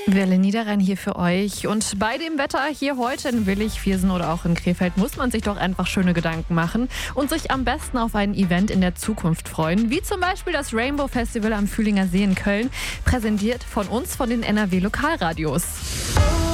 Welle Niederrhein hier für euch. Und bei dem Wetter hier heute in Willich, Viersen oder auch in Krefeld muss man sich doch einfach schöne Gedanken machen und sich am besten auf ein Event in der Zukunft freuen, wie zum Beispiel das Rainbow Festival am Fühlinger See in Köln, präsentiert von uns, von den NRW Lokalradios.